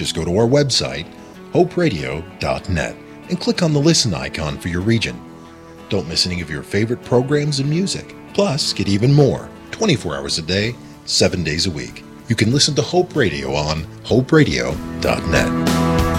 Just go to our website, hoperadio.net, and click on the listen icon for your region. Don't miss any of your favorite programs and music. Plus, get even more, 24 hours a day, 7 days a week. You can listen to Hope Radio on hoperadio.net.